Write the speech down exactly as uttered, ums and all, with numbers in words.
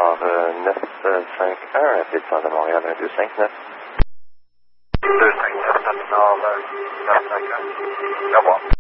Nord euh, neuf cinq un, appelez le centre de Montréal un deux cinq neuf. deux cinq neuf, Nord neuf cinq un. Au revoir.